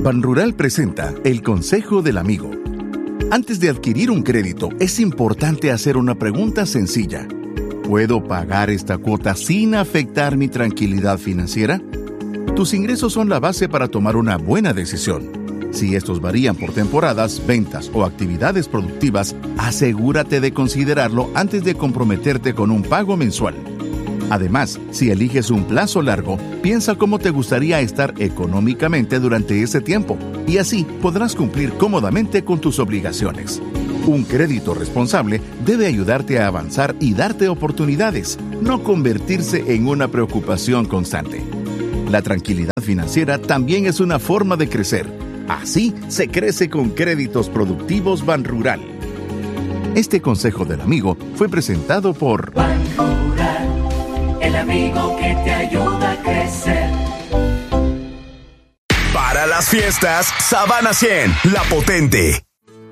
Banrural presenta el Consejo del Amigo. Antes de adquirir un crédito, es importante hacer una pregunta sencilla. ¿Puedo pagar esta cuota sin afectar mi tranquilidad financiera? Tus ingresos son la base para tomar una buena decisión. Si estos varían por temporadas, ventas o actividades productivas, asegúrate de considerarlo antes de comprometerte con un pago mensual. Además, si eliges un plazo largo, piensa cómo te gustaría estar económicamente durante ese tiempo y así podrás cumplir cómodamente con tus obligaciones. Un crédito responsable debe ayudarte a avanzar y darte oportunidades, no convertirse en una preocupación constante. La tranquilidad financiera también es una forma de crecer. Así se crece con Créditos Productivos Banrural. Este consejo del amigo fue presentado por Banrural, el amigo que te ayuda a crecer. Para las fiestas, Sabana 100, la potente.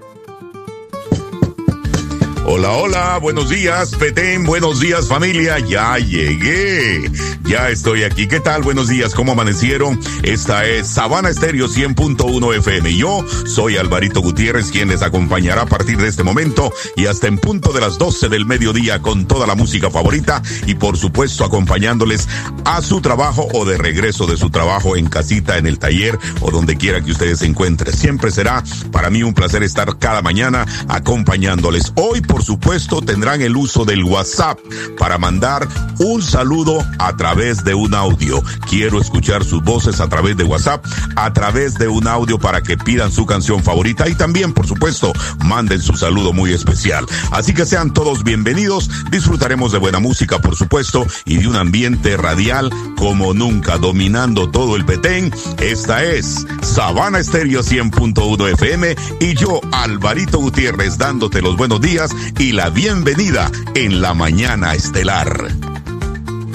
Hola, hola, buenos días, Petén, buenos días, familia, ya llegué, ya estoy aquí. ¿Qué tal? Buenos días, ¿cómo amanecieron? Esta es Sabana Estéreo 100.1 FM. Yo soy Alvarito Gutiérrez, quien les acompañará a partir de este momento y hasta en punto de las 12 del mediodía con toda la música favorita y por supuesto acompañándoles a su trabajo o de regreso de su trabajo en casita, en el taller o donde quiera que ustedes se encuentren. Siempre será para mí un placer estar cada mañana acompañándoles. Hoy, por supuesto, tendrán el uso del WhatsApp para mandar un saludo a través de un audio. Quiero escuchar sus voces a través de WhatsApp, a través de un audio para que pidan su canción favorita y también, por supuesto, manden su saludo muy especial. Así que sean todos bienvenidos, disfrutaremos de buena música, por supuesto, y de un ambiente radial como nunca, dominando todo el Petén. Esta es Sabana Estéreo 100.1 FM y yo, Alvarito Gutiérrez, dándote los buenos días y la bienvenida en la mañana estelar.